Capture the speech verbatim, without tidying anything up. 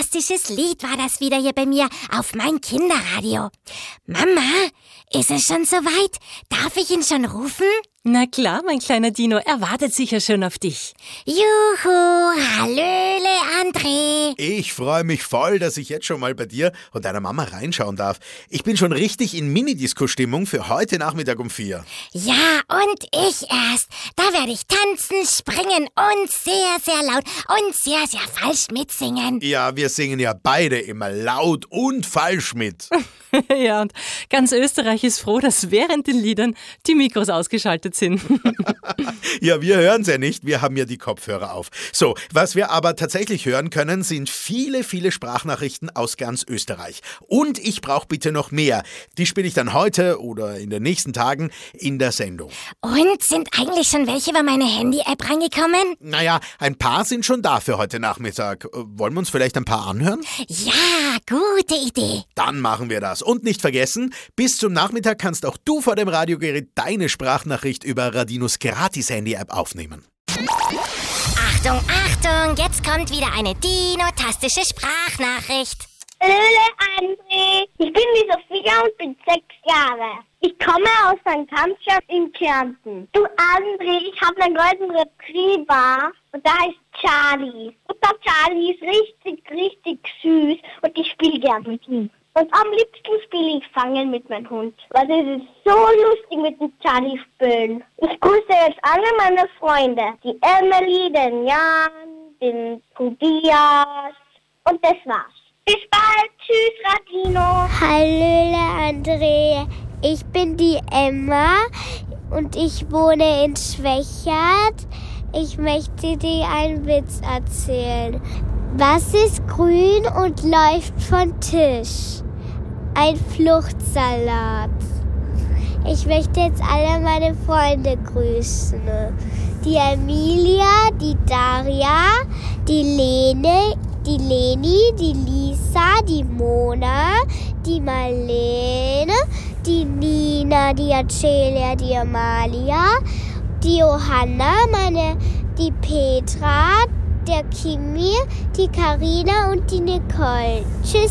fantastisches Lied war das wieder hier bei mir auf mein Kinderradio. Mama, ist es schon soweit? Darf ich ihn schon rufen? Na klar, mein kleiner Dino, er wartet sicher schon auf dich. Juhu, hallöle André. Ich freue mich voll, dass ich jetzt schon mal bei dir und deiner Mama reinschauen darf. Ich bin schon richtig in Minidisco-Stimmung für heute Nachmittag um vier. Ja, und ich erst. Da werde ich tanzen, springen und sehr, sehr laut und sehr, sehr falsch mitsingen. Ja, wir singen ja beide immer laut und falsch mit. Ja, und ganz Österreich ist froh, dass während den Liedern die Mikros ausgeschaltet sind. Ja, wir hören es ja nicht, wir haben ja die Kopfhörer auf. So, was wir aber tatsächlich hören können, sind viele, viele Sprachnachrichten aus ganz Österreich. Und ich brauche bitte noch mehr. Die spiele ich dann heute oder in den nächsten Tagen in der Sendung. Und sind eigentlich schon welche über meine Handy-App reingekommen? Naja, ein paar sind schon da für heute Nachmittag. Wollen wir uns vielleicht ein paar anhören? Ja, gute Idee. Dann machen wir das. Und nicht vergessen, bis zum Nachmittag kannst auch du vor dem Radiogerät deine Sprachnachricht über Radinos Gratis-Handy-App aufnehmen. Achtung, Achtung, jetzt kommt wieder eine dino-tastische Sprachnachricht. Hallöle André, ich bin die Sophia und bin sechs Jahre. Ich komme aus Sankt Hampshire in Kärnten. Du André, ich habe einen Golden Retriever und der heißt Charlie. Und der Charlie ist richtig, richtig süß und ich spiele gern mit ihm. Und am liebsten spiele ich Fangen mit meinem Hund. Weil es ist so lustig mit dem Charlie spielen. Ich grüße jetzt alle meine Freunde. Die Emily, den Jan, den Tobias. Und das war's. Bis bald. Tschüss, Radino. Hallöle, André. Ich bin die Emma und ich wohne in Schwächert. Ich möchte dir einen Witz erzählen. Was ist grün und läuft von Tisch? Ein Fluchtsalat. Ich möchte jetzt alle meine Freunde grüßen. Die Emilia, die Daria, die Lene, die Leni, die Lisa, die Mona, die Marlene, die Nina, die Acelia, die Amalia, die Johanna, meine, die Petra, der Kimi, die Karina und die Nicole. Tschüss.